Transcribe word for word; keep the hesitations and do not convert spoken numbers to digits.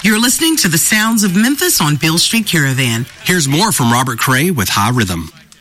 You're listening to the sounds of Memphis on Beale Street Caravan. Here's more from Robert Cray with High Rhythm.